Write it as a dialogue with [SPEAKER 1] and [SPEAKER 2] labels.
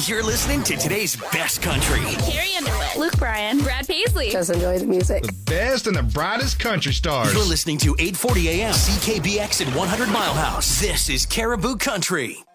[SPEAKER 1] You're listening to today's best country.
[SPEAKER 2] Carrie Underwood, Luke Bryan, Brad Paisley.
[SPEAKER 3] Just enjoy the music.
[SPEAKER 4] The best and the brightest country stars.
[SPEAKER 1] You're listening to 840 AM CKBX at 100 Mile House. This is Caribou Country.